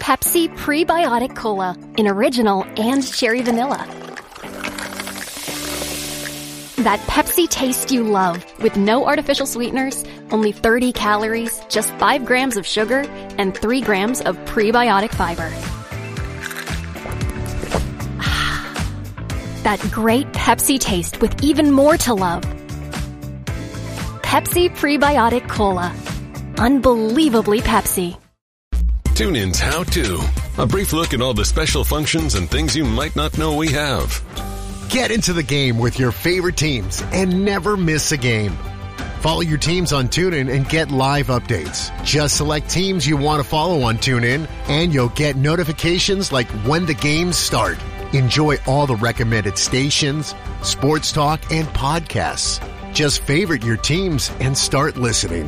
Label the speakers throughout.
Speaker 1: Pepsi Prebiotic Cola in original and cherry vanilla. That Pepsi taste you love, with no artificial sweeteners, only 30 calories, just 5 grams of sugar, and 3 grams of prebiotic fiber. That great Pepsi taste with even more to love. Pepsi Prebiotic Cola. Unbelievably Pepsi.
Speaker 2: TuneIn's How To. A brief look at all the special functions and things you might not know we have.
Speaker 3: Get into the game with your favorite teams and never miss a game. Follow your teams on TuneIn and get live updates. Just select teams you want to follow on TuneIn, and you'll get notifications like when the games start. Enjoy all the recommended stations, sports talk, and podcasts. Just favorite your teams and start listening.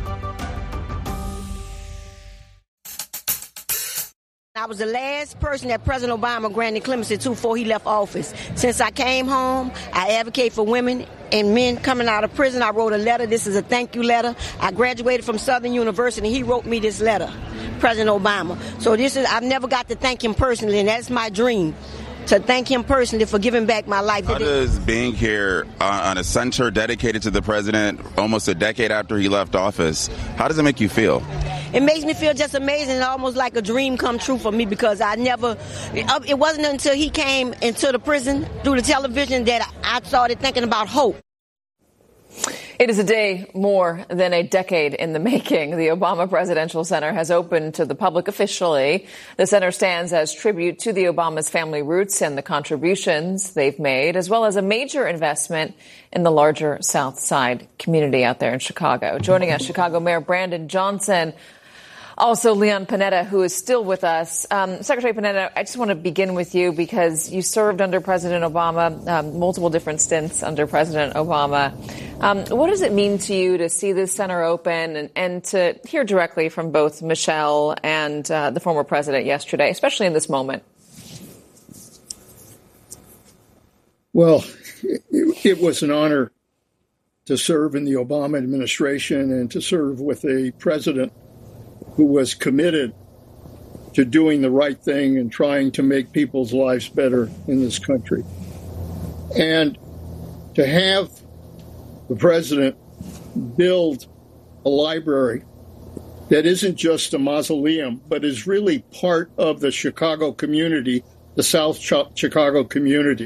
Speaker 4: I was the last person that President Obama granted clemency to before he left office. Since I came home, I advocate for women and men coming out of prison. I wrote a letter. This is a thank you letter. I graduated from Southern University. He wrote me this letter, President Obama. So I've never got to thank him personally, and that's my dream, to thank him personally for giving back my life.
Speaker 5: How does being here on a center dedicated to the president almost a decade after he left office, how does it make you feel?
Speaker 4: It makes me feel just amazing, almost like a dream come true for me, because it wasn't until he came into the prison through the television that I started thinking about hope.
Speaker 6: It is a day more than a decade in the making. The Obama Presidential Center has opened to the public officially. The center stands as tribute to the Obama's family roots and the contributions they've made, as well as a major investment in the larger South Side community out there in Chicago. Joining us, Chicago Mayor Brandon Johnson. Also, Leon Panetta, who is still with us. Secretary Panetta, I just want to begin with you because you served under President Obama, multiple different stints under President Obama. What does it mean to you to see this center open and to hear directly from both Michelle and the former president yesterday, especially in this moment?
Speaker 7: Well, it was an honor to serve in the Obama administration and to serve with a president who was committed to doing the right thing and trying to make people's lives better in this country. And to have the president build a library that isn't just a mausoleum, but is really part of the Chicago community, the South Chicago community,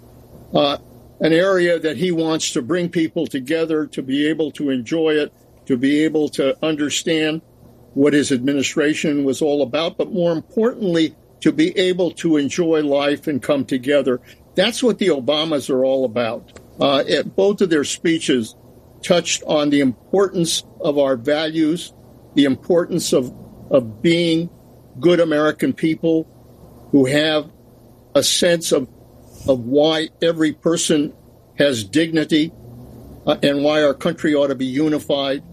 Speaker 7: an area that he wants to bring people together to be able to enjoy it, to be able to understand what his administration was all about, but more importantly, to be able to enjoy life and come together. That's what the Obamas are all about. Both of their speeches touched on the importance of our values, the importance of being good American people who have a sense of why every person has dignity and why our country ought to be unified.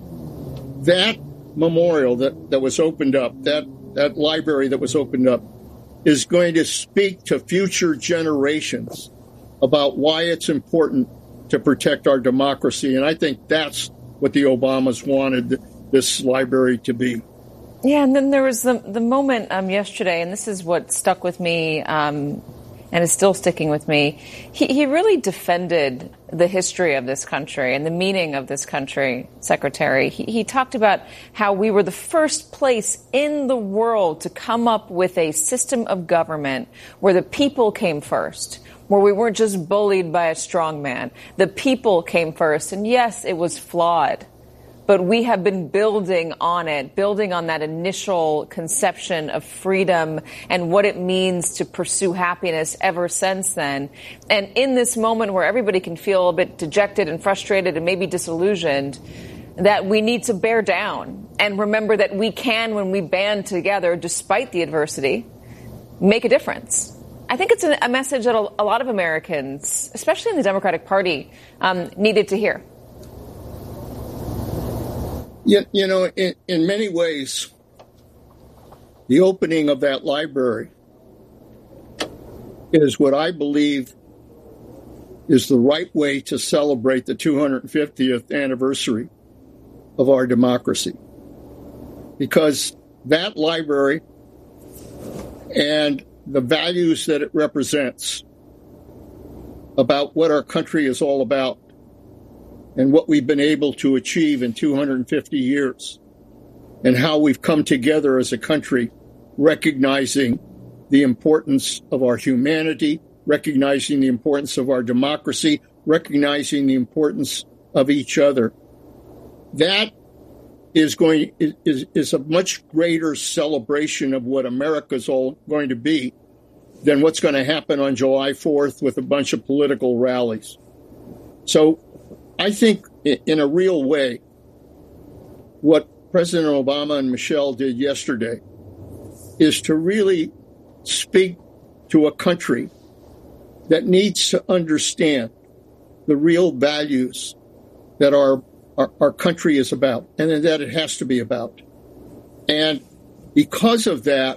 Speaker 7: That memorial that was opened up, that library that was opened up, is going to speak to future generations about why it's important to protect our democracy. And I think that's what the Obamas wanted this library to be.
Speaker 6: Yeah, and then there was the moment yesterday, and this is what stuck with me and is still sticking with me. He really defended the history of this country and the meaning of this country, Secretary. He talked about how we were the first place in the world to come up with a system of government where the people came first, where we weren't just bullied by a strong man. The people came first. And yes, it was flawed. But we have been building on it, building on that initial conception of freedom and what it means to pursue happiness ever since then. And in this moment where everybody can feel a bit dejected and frustrated and maybe disillusioned, that we need to bear down and remember that we can, when we band together, despite the adversity, make a difference. I think it's a message that a lot of Americans, especially in the Democratic Party, needed to hear.
Speaker 7: You know, in many ways, the opening of that library is what I believe is the right way to celebrate the 250th anniversary of our democracy. Because that library and the values that it represents about what our country is all about and what we've been able to achieve in 250 years and how we've come together as a country, recognizing the importance of our humanity, recognizing the importance of our democracy, recognizing the importance of each other. That is a much greater celebration of what America's all going to be than what's going to happen on July 4th with a bunch of political rallies. So I think in a real way, what President Obama and Michelle did yesterday is to really speak to a country that needs to understand the real values that our country is about and that it has to be about. And because of that,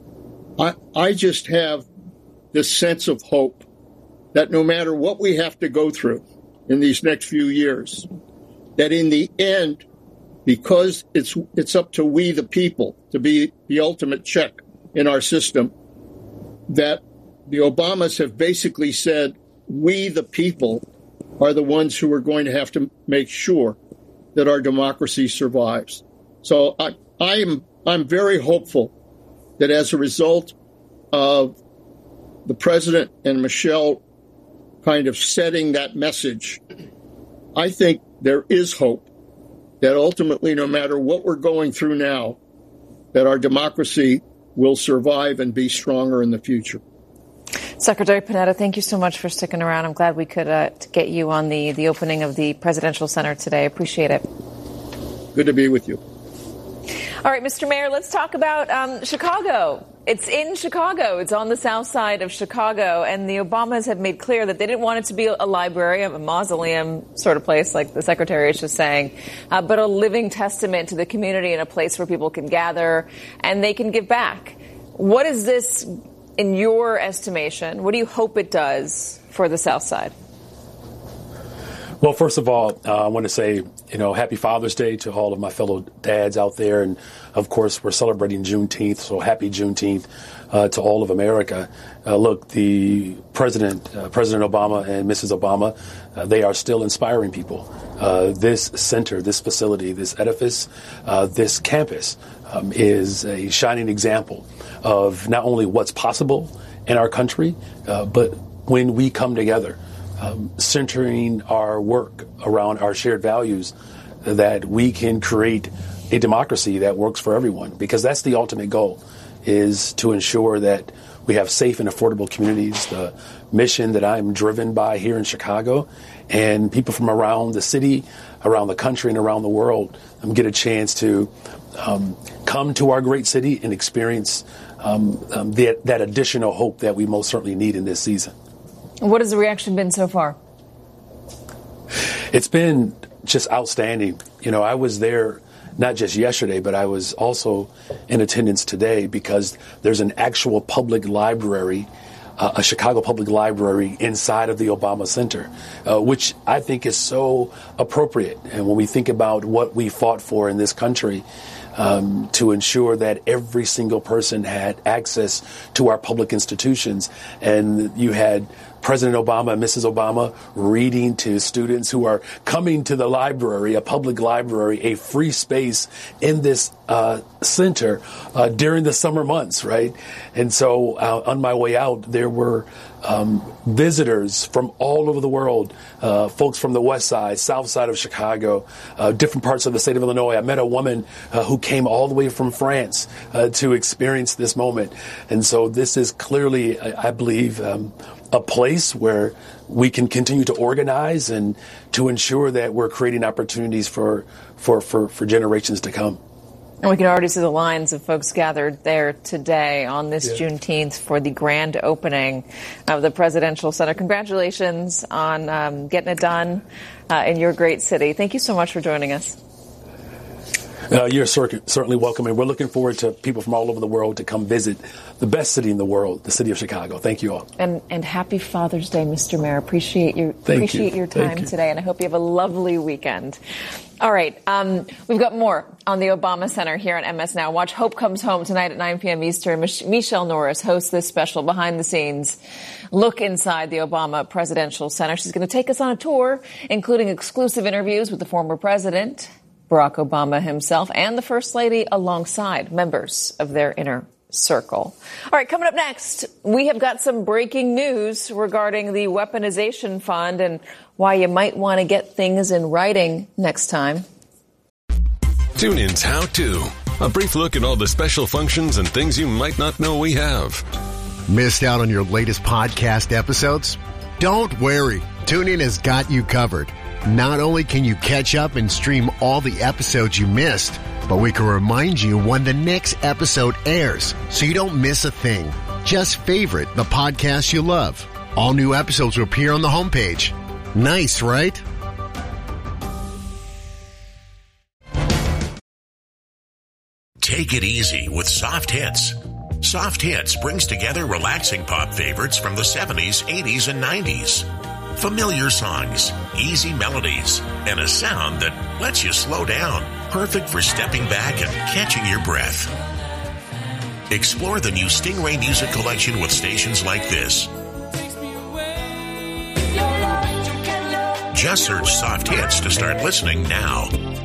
Speaker 7: I just have this sense of hope that no matter what we have to go through in these next few years, that in the end, because it's up to we the people to be the ultimate check in our system, that the Obamas have basically said, we the people are the ones who are going to have to make sure that our democracy survives. So I'm very hopeful that as a result of the president and Michelle kind of setting that message, I think there is hope that ultimately, no matter what we're going through now, that our democracy will survive and be stronger in the future.
Speaker 6: Secretary Panetta, thank you so much for sticking around. I'm glad we could get you on the opening of the Presidential Center today. Appreciate it.
Speaker 7: Good to be with you.
Speaker 6: All right, Mr. Mayor, let's talk about Chicago. It's in Chicago. It's on the south side of Chicago. And the Obamas have made clear that they didn't want it to be a library, a mausoleum sort of place, like the Secretary is just saying, but a living testament to the community and a place where people can gather and they can give back. What is this, in your estimation? What do you hope it does for the south side?
Speaker 8: Well, first of all, I want to say, happy Father's Day to all of my fellow dads out there. And, of course, we're celebrating Juneteenth, so happy Juneteenth to all of America. Look, the President Obama and Mrs. Obama, they are still inspiring people. This center, this facility, this edifice, this campus is a shining example of not only what's possible in our country, but when we come together. Centering our work around our shared values, that we can create a democracy that works for everyone, because that's the ultimate goal, is to ensure that we have safe and affordable communities, the mission that I'm driven by here in Chicago, and people from around the city, around the country, and around the world get a chance to come to our great city and experience that additional hope that we most certainly need in this season.
Speaker 6: What has the reaction been so far?
Speaker 8: It's been just outstanding. I was there not just yesterday, but I was also in attendance today because there's an actual public library, a Chicago public library inside of the Obama Center, which I think is so appropriate. And when we think about what we fought for in this country, to ensure that every single person had access to our public institutions, and you had President Obama and Mrs. Obama reading to students who are coming to the library, a public library, a free space in this center during the summer months, right? And so on my way out, there were visitors from all over the world, folks from the west side, south side of Chicago, different parts of the state of Illinois. I met a woman who came all the way from France to experience this moment. And so this is clearly, I believe, a place where we can continue to organize and to ensure that we're creating opportunities for generations to come.
Speaker 6: And we can already see the lines of folks gathered there today on this Juneteenth for the grand opening of the Presidential Center. Congratulations on getting it done in your great city. Thank you so much for joining us.
Speaker 8: You're certainly welcome, and we're looking forward to people from all over the world to come visit the best city in the world, the city of Chicago. Thank you all.
Speaker 6: And happy Father's Day, Mr. Mayor. Appreciate your time today, and I hope you have a lovely weekend. All right, we've got more on the Obama Center here on MS Now. Watch Hope Comes Home tonight at 9 p.m. Eastern. Michelle Norris hosts this special behind-the-scenes look inside the Obama Presidential Center. She's going to take us on a tour, including exclusive interviews with the former president, Barack Obama himself, and the First Lady alongside members of their inner circle. All right, coming up next, we have got some breaking news regarding the weaponization fund and why you might want to get things in writing next time.
Speaker 2: TuneIn's How To. A brief look at all the special functions and things you might not know we have.
Speaker 3: Missed out on your latest podcast episodes? Don't worry. TuneIn has got you covered. Not only can you catch up and stream all the episodes you missed, but we can remind you when the next episode airs so you don't miss a thing. Just favorite the podcast you love. All new episodes will appear on the homepage. Nice, right?
Speaker 9: Take it easy with Soft Hits. Soft Hits brings together relaxing pop favorites from the 70s, 80s, and 90s. Familiar songs, easy melodies, and a sound that lets you slow down. Perfect for stepping back and catching your breath. Explore the new Stingray Music Collection with stations like this. Just search Soft Hits to start listening now.